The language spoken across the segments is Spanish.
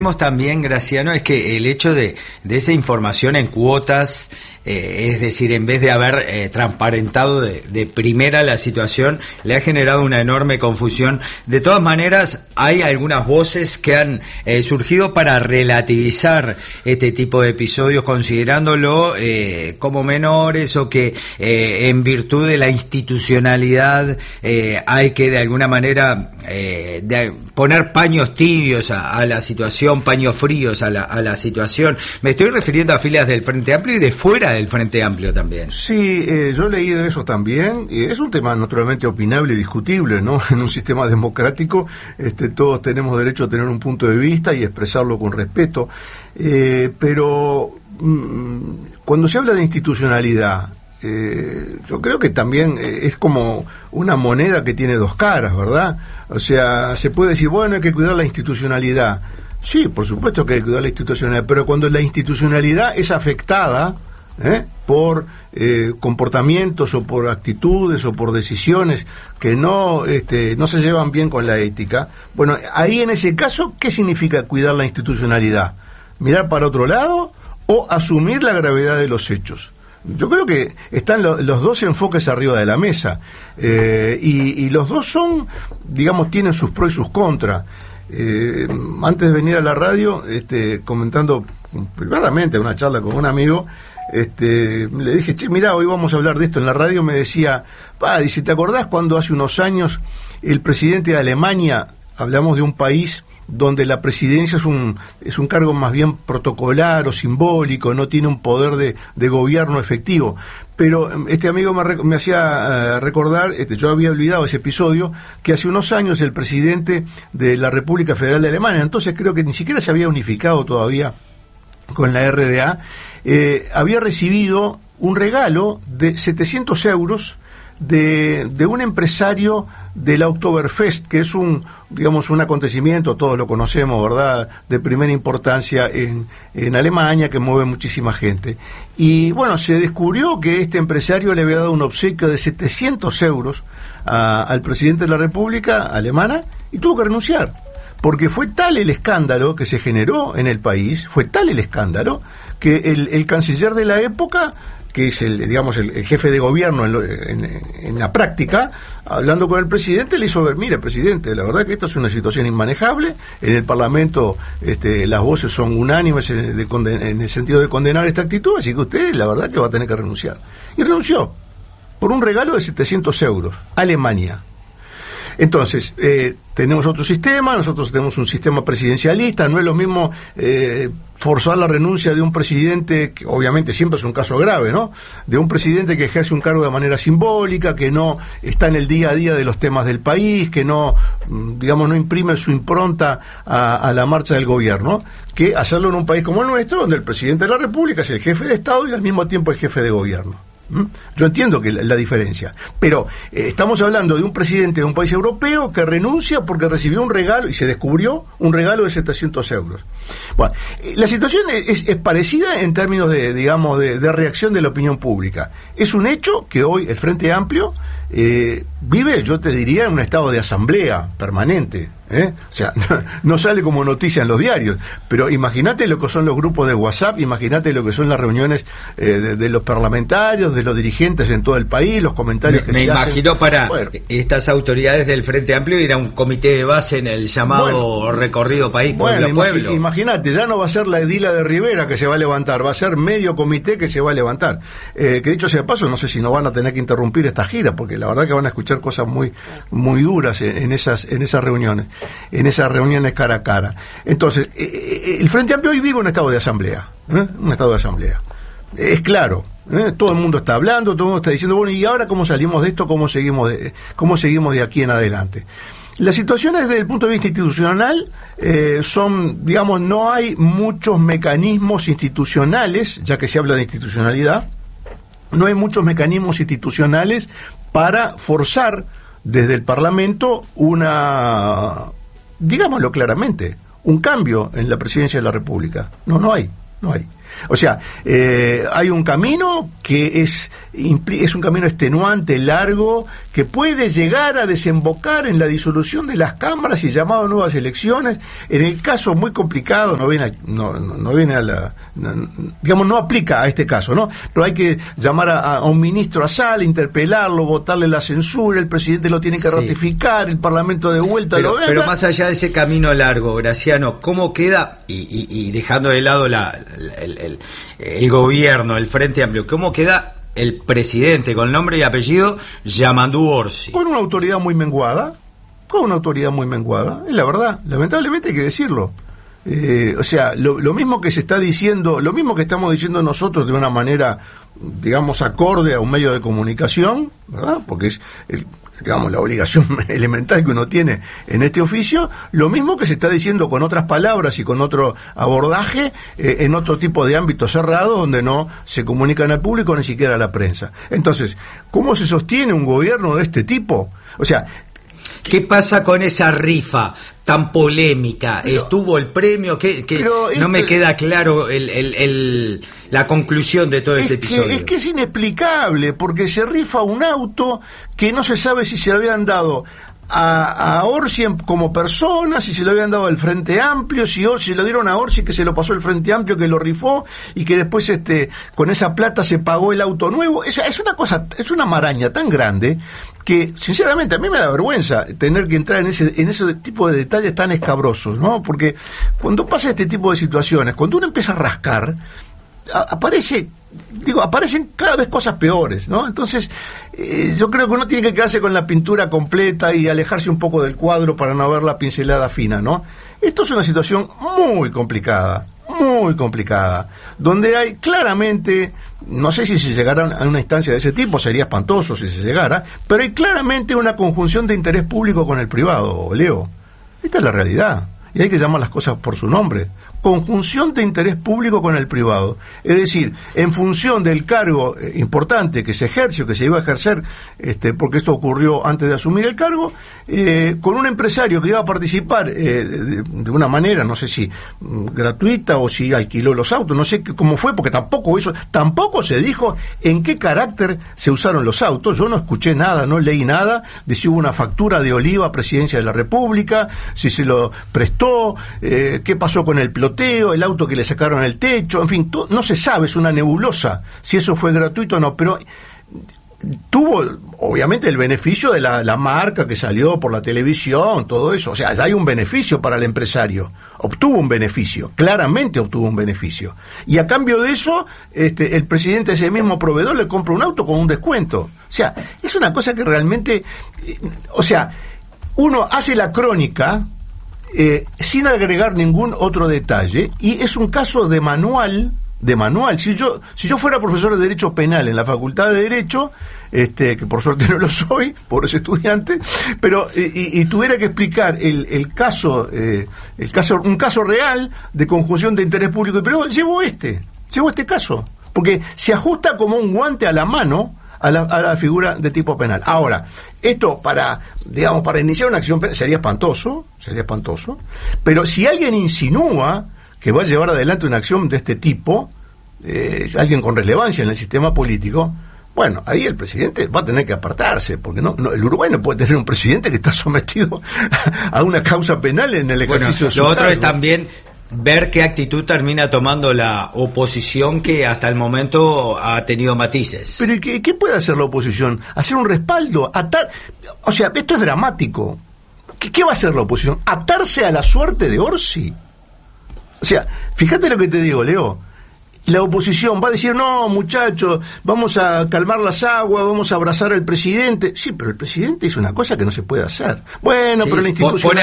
También, Graciano, es que el hecho de esa información en cuotas, es decir, en vez de haber transparentado de primera la situación, le ha generado una enorme confusión. De todas maneras, hay algunas voces que han surgido para relativizar este tipo de episodios, considerándolo como menores, o que en virtud de la institucionalidad hay que de alguna manera poner paños tibios a la situación, paños fríos a la situación. Me estoy refiriendo a filas del Frente Amplio y de fuera del Frente Amplio también. Sí, yo he leído eso también. Es un tema naturalmente opinable y discutible, ¿no? En un sistema democrático, todos tenemos derecho a tener un punto de vista y expresarlo con respeto. Pero cuando se habla de institucionalidad, yo creo que también es como una moneda que tiene dos caras, ¿verdad? O sea, se puede decir, bueno, hay que cuidar la institucionalidad. Sí, por supuesto que hay que cuidar la institucionalidad, pero cuando la institucionalidad es afectada por comportamientos o por actitudes o por decisiones que no se llevan bien con la ética, bueno, ahí en ese caso, ¿qué significa cuidar la institucionalidad? ¿Mirar para otro lado o asumir la gravedad de los hechos? Yo creo que están los dos enfoques arriba de la mesa, y los dos son, digamos, tienen sus pros y sus contras. Antes de venir a la radio, comentando privadamente una charla con un amigo, le dije, che, mirá, hoy vamos a hablar de esto en la radio. Me decía, dice, ¿te acordás cuando hace unos años el presidente de Alemania, hablamos de un país donde la presidencia es un cargo más bien protocolar o simbólico, no tiene un poder de gobierno efectivo? Pero este amigo me hacía recordar, yo había olvidado ese episodio, que hace unos años el presidente de la República Federal de Alemania, entonces creo que ni siquiera se había unificado todavía con la RDA, había recibido un regalo de 700 euros de un empresario del Oktoberfest, que es un acontecimiento, todos lo conocemos, ¿verdad?, de primera importancia en Alemania, que mueve muchísima gente. Y bueno, se descubrió que este empresario le había dado un obsequio de 700 euros al presidente de la República alemana, y tuvo que renunciar, porque fue tal el escándalo que se generó en el país, fue tal el escándalo, que el canciller de la época, que es el jefe de gobierno en la práctica, hablando con el presidente, le hizo ver, mire, presidente, la verdad que esto es una situación inmanejable, en el Parlamento las voces son unánimes en el sentido de condenar esta actitud, así que usted, la verdad que va a tener que renunciar. Y renunció, por un regalo de 700 euros, Alemania. Entonces, tenemos otro sistema, nosotros tenemos un sistema presidencialista, no es lo mismo forzar la renuncia de un presidente, que obviamente siempre es un caso grave, ¿no?, de un presidente que ejerce un cargo de manera simbólica, que no está en el día a día de los temas del país, que no imprime su impronta a la marcha del gobierno, que hacerlo en un país como el nuestro, donde el presidente de la República es el jefe de Estado y al mismo tiempo el jefe de gobierno. Yo entiendo que la diferencia, pero estamos hablando de un presidente de un país europeo que renuncia porque recibió un regalo, y se descubrió un regalo de 700 euros. Bueno, la situación es parecida en términos de reacción de la opinión pública. Es un hecho que hoy el Frente Amplio vive, yo te diría, en un estado de asamblea permanente. O sea, no sale como noticia en los diarios, pero imagínate lo que son los grupos de WhatsApp, imagínate lo que son las reuniones de los parlamentarios, de los dirigentes en todo el país, los comentarios que se hacen. Me imagino para estas autoridades del Frente Amplio ir a un comité de base en el llamado recorrido país pueblo a pueblo. Imagínate, ya no va a ser la edila de Rivera que se va a levantar, va a ser medio comité que se va a levantar. Que dicho sea paso, no sé si no van a tener que interrumpir esta gira, porque la verdad que van a escuchar cosas muy, muy duras en esas reuniones. En esas reuniones cara a cara. Entonces, el Frente Amplio hoy vive un estado de asamblea, un estado de asamblea. Es claro, todo el mundo está hablando, todo el mundo está diciendo, bueno, ¿y ahora cómo salimos de esto? ¿Cómo seguimos de aquí en adelante? Las situaciones desde el punto de vista institucional son, no hay muchos mecanismos institucionales, ya que se habla de institucionalidad, no hay muchos institucionales para forzar desde el Parlamento digámoslo claramente, un cambio en la presidencia de la República. No hay. O sea, hay un camino que es un camino extenuante, largo, que puede llegar a desembocar en la disolución de las cámaras y llamado a nuevas elecciones. En el caso muy complicado, no aplica a este caso, ¿no? Pero hay que llamar a un ministro a sala, interpelarlo, votarle la censura, el presidente lo tiene que ratificar, el Parlamento de vuelta lo ve. Pero más allá de ese camino largo, Graciano, ¿cómo queda, y dejando de lado el gobierno, el Frente Amplio, cómo queda el presidente con nombre y apellido, Yamandu Orsi? Con una autoridad muy menguada, es la verdad, lamentablemente hay que decirlo. O sea, lo mismo que se está diciendo, lo mismo que estamos diciendo nosotros de una manera, digamos, acorde a un medio de comunicación, ¿verdad? Porque es la obligación elemental que uno tiene en este oficio, lo mismo que se está diciendo con otras palabras y con otro abordaje en otro tipo de ámbitos cerrados donde no se comunican al público ni siquiera a la prensa. Entonces, ¿cómo se sostiene un gobierno de este tipo? O sea, ¿qué pasa con esa rifa tan polémica? ¿Estuvo el premio? No me queda claro la conclusión de todo ese episodio. Es que es inexplicable, porque se rifa un auto que no se sabe si se lo habían dado a Orsi como persona, si se lo habían dado al Frente Amplio, si lo dieron a Orsi, que se lo pasó el Frente Amplio, que lo rifó, y que después con esa plata se pagó el auto nuevo. Es una maraña tan grande que, sinceramente, a mí me da vergüenza tener que entrar en ese tipo de detalles tan escabrosos, ¿no? Porque cuando pasa este tipo de situaciones, cuando uno empieza a rascar, aparecen cada vez cosas peores, ¿no? Entonces, yo creo que uno tiene que quedarse con la pintura completa y alejarse un poco del cuadro para no ver la pincelada fina, ¿no? Esto es una situación muy complicada, donde hay claramente, no sé si se llegara a una instancia de ese tipo, sería espantoso si se llegara, pero hay claramente una conjunción de interés público con el privado, Leo. Esta es la realidad, y hay que llamar las cosas por su nombre. Conjunción de interés público con el privado, es decir, en función del cargo importante que se ejerce o que se iba a ejercer, porque esto ocurrió antes de asumir el cargo, con un empresario que iba a participar de una manera, no sé si gratuita o si alquiló los autos, no sé cómo fue, porque tampoco se dijo en qué carácter se usaron los autos. Yo no escuché nada, no leí nada de si hubo una factura de Oliva a Presidencia de la República, si se lo prestó, qué pasó con el piloto, el auto que le sacaron el techo, en fin, no se sabe, es una nebulosa si eso fue gratuito o no, pero tuvo obviamente el beneficio de la marca que salió por la televisión, todo eso, o sea, ya hay un beneficio para el empresario, claramente obtuvo un beneficio, y a cambio de eso, el presidente de ese mismo proveedor le compra un auto con un descuento. O sea, es una cosa que realmente, uno hace la crónica sin agregar ningún otro detalle, y es un caso de manual. Si yo fuera profesor de Derecho Penal en la Facultad de Derecho, que por suerte no lo soy, pobres estudiantes, pero y tuviera que explicar un caso real de conjunción de interés público y privado, llevo este caso, porque se ajusta como un guante a la mano a la figura de tipo penal. Ahora, esto para iniciar una acción penal sería espantoso, pero si alguien insinúa que va a llevar adelante una acción de este tipo, alguien con relevancia en el sistema político, bueno, ahí el presidente va a tener que apartarse, porque el Uruguay no puede tener un presidente que está sometido a una causa penal en el ejercicio de su cargo. Lo otro es también ver qué actitud termina tomando la oposición, que hasta el momento ha tenido matices. Pero ¿qué puede hacer la oposición? ¿Hacer un respaldo? O sea, esto es dramático. ¿Qué va a hacer la oposición? ¿Atarse a la suerte de Orsi? O sea, fíjate lo que te digo, Leo. La oposición va a decir, no, muchachos, vamos a calmar las aguas, vamos a abrazar al presidente. Sí, pero el presidente hizo una cosa que no se puede hacer. Bueno, sí, pero la institución...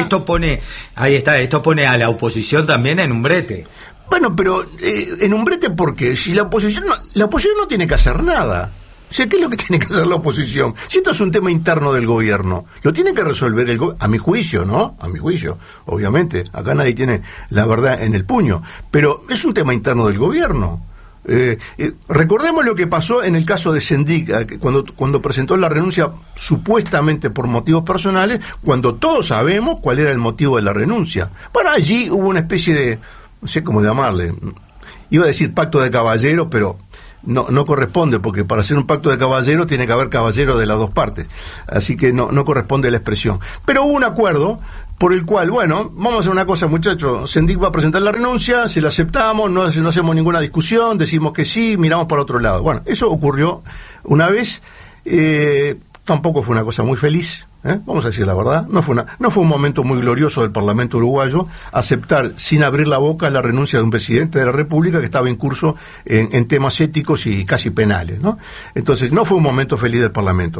Esto pone a la oposición también en un brete. Bueno, pero en un brete, ¿por qué? Si la oposición no tiene que hacer nada. O sea, ¿qué es lo que tiene que hacer la oposición? Si esto es un tema interno del gobierno, lo tiene que resolver el gobierno, a mi juicio, ¿no? A mi juicio, obviamente, acá nadie tiene la verdad en el puño, pero es un tema interno del gobierno. Recordemos lo que pasó en el caso de Sendic, cuando presentó la renuncia supuestamente por motivos personales, cuando todos sabemos cuál era el motivo de la renuncia. Bueno, allí hubo una especie de, no sé cómo llamarle, iba a decir pacto de caballero, pero no corresponde, porque para hacer un pacto de caballero tiene que haber caballero de las dos partes, así que no corresponde la expresión. Pero hubo un acuerdo por el cual, bueno, vamos a hacer una cosa, muchachos, Sendik va a presentar la renuncia, si la aceptamos, no hacemos ninguna discusión, decimos que sí, miramos para otro lado. Bueno, eso ocurrió una vez, tampoco fue una cosa muy feliz, vamos a decir la verdad, no fue un momento muy glorioso del Parlamento uruguayo aceptar sin abrir la boca la renuncia de un presidente de la República que estaba en curso en temas éticos y casi penales, ¿no? Entonces no fue un momento feliz del Parlamento.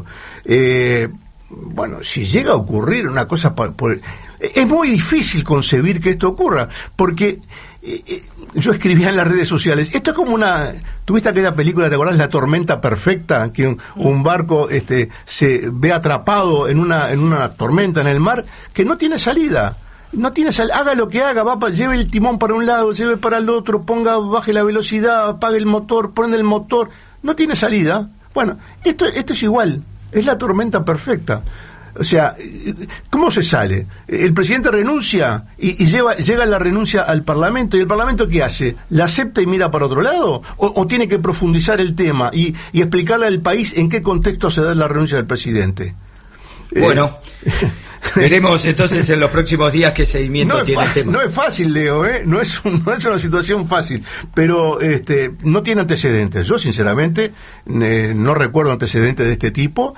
Bueno, si llega a ocurrir una cosa, es muy difícil concebir que esto ocurra, porque yo escribía en las redes sociales, esto es como ¿tuviste aquella película, te acordás, La tormenta perfecta? Que un barco se ve atrapado en una tormenta en el mar, que no tiene salida. Haga lo que haga, lleve el timón para un lado, lleve para el otro, baje la velocidad, apague el motor, prende el motor, no tiene salida. Bueno, esto es igual. Es la tormenta perfecta. O sea, ¿cómo se sale? El presidente renuncia y llega la renuncia al Parlamento, ¿y el Parlamento qué hace? ¿La acepta y mira para otro lado? ¿O tiene que profundizar el tema y explicarle al país en qué contexto se da la renuncia del presidente? Bueno, veremos entonces en los próximos días qué seguimiento tiene el tema. No es fácil, Leo, no es una situación fácil, pero no tiene antecedentes. Yo, sinceramente, no recuerdo antecedentes de este tipo,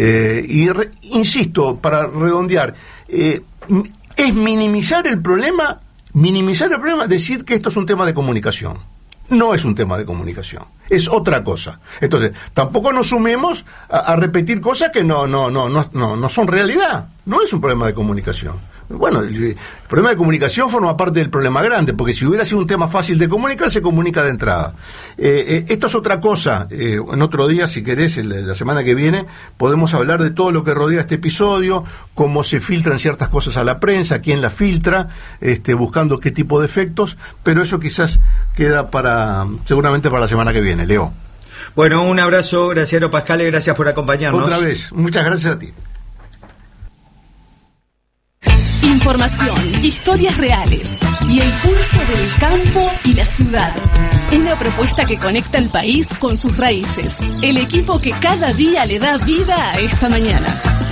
insisto, para redondear, es minimizar el problema, decir que esto es un tema de comunicación. No es un tema de comunicación, es otra cosa. Entonces, tampoco nos sumemos a repetir cosas que no son realidad. No es un problema de comunicación. Bueno, el problema de comunicación forma parte del problema grande, porque si hubiera sido un tema fácil de comunicar, se comunica de entrada. Esto es otra cosa. En otro día, si querés, la semana que viene, podemos hablar de todo lo que rodea este episodio, cómo se filtran ciertas cosas a la prensa, quién la filtra, buscando qué tipo de efectos, pero eso quizás queda seguramente para la semana que viene. Leo. Bueno, un abrazo, Graciano Pascale, gracias por acompañarnos. Otra vez, muchas gracias a ti. Información, historias reales y el pulso del campo y la ciudad. Una propuesta que conecta el país con sus raíces. El equipo que cada día le da vida a esta mañana.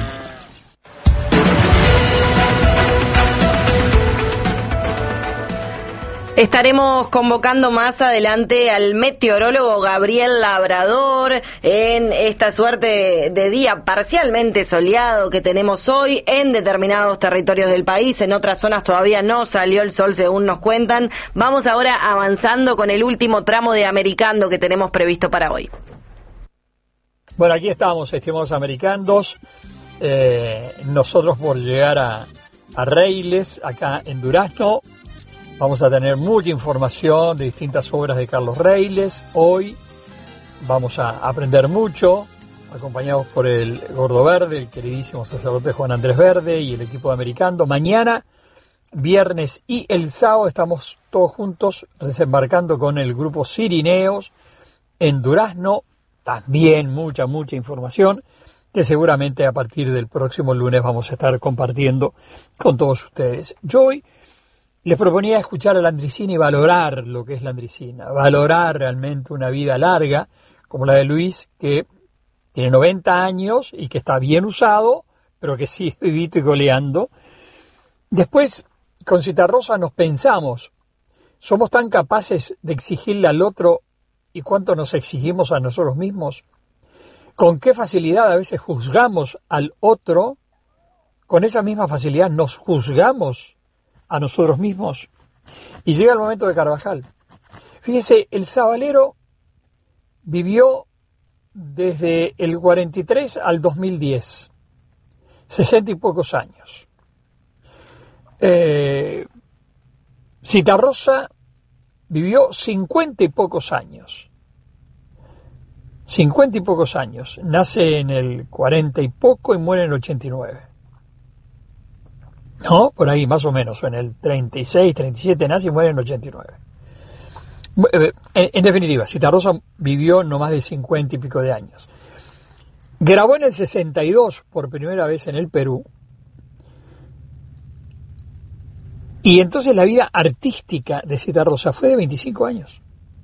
Estaremos convocando más adelante al meteorólogo Gabriel Labrador en esta suerte de día parcialmente soleado que tenemos hoy en determinados territorios del país. En otras zonas todavía no salió el sol, según nos cuentan. Vamos ahora avanzando con el último tramo de Americando que tenemos previsto para hoy. Bueno, aquí estamos, estimados americanos. Nosotros por llegar a Reiles, acá en Durazno. Vamos a tener mucha información de distintas obras de Carlos Reiles. Hoy vamos a aprender mucho, acompañados por el Gordo Verde, el queridísimo sacerdote Juan Andrés Verde y el equipo de Americando. Mañana, viernes y el sábado estamos todos juntos desembarcando con el grupo Cirineos en Durazno. También mucha información que seguramente a partir del próximo lunes vamos a estar compartiendo con todos ustedes. Yo hoy les proponía escuchar a Landricina y valorar lo que es Landricina, valorar realmente una vida larga, como la de Luis, que tiene 90 años y que está bien usado, pero que sigue vivito y goleando. Después, con Citarrosa nos pensamos, ¿somos tan capaces de exigirle al otro y cuánto nos exigimos a nosotros mismos? ¿Con qué facilidad a veces juzgamos al otro? ¿Con esa misma facilidad nos juzgamos a nosotros mismos? Y llega el momento de Carvajal. Fíjese, el Sabalero vivió desde el 43 al 2010, 60 y pocos años. Citarrosa vivió 50 y pocos años. 50 y pocos años. Nace en el 40 y poco y muere en el 89. ¿No? Por ahí más o menos, en el 36, 37 nace y muere en el 89. En definitiva, Citarrosa vivió no más de 50 y pico de años. Grabó en el 62 por primera vez en el Perú. Y entonces la vida artística de Citarrosa fue de 25 años.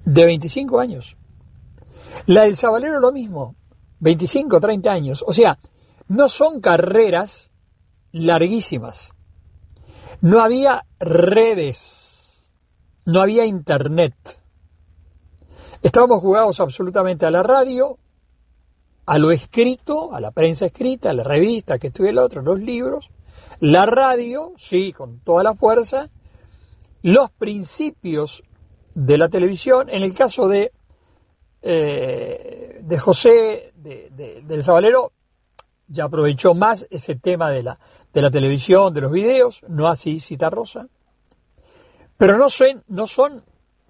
de 25 años. La del Sabalero lo mismo, 25, 30 años. O sea, no son carreras larguísimas. No había redes, no había internet. Estábamos jugados absolutamente a la radio, a lo escrito, a la prensa escrita, a la revista, que estuve el otro, los libros, la radio, sí, con toda la fuerza, los principios de la televisión. En el caso de José del Sabalero, ya aprovechó más ese tema de la televisión, de los videos, no así Citarrosa, pero no son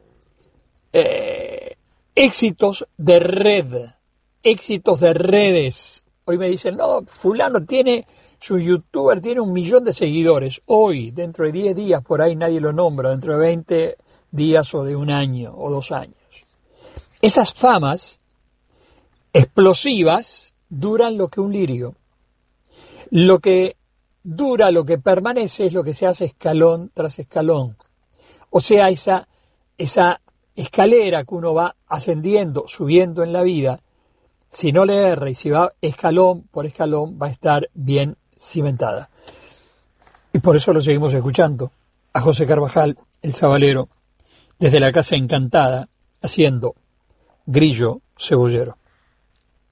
éxitos de red, éxitos de redes. Hoy me dicen, no, fulano tiene, su youtuber tiene 1 millón de seguidores. Hoy, dentro de 10 días, por ahí nadie lo nombra, dentro de 20 días o de 1 año o 2 años. Esas famas explosivas duran lo que un lirio. Lo que dura, lo que permanece es lo que se hace escalón tras escalón. O sea, esa escalera que uno va ascendiendo, subiendo en la vida, si no le erra y si va escalón por escalón, va a estar bien cimentada. Y por eso lo seguimos escuchando a José Carvajal, el Sabalero, desde la Casa Encantada, haciendo Grillo Cebollero.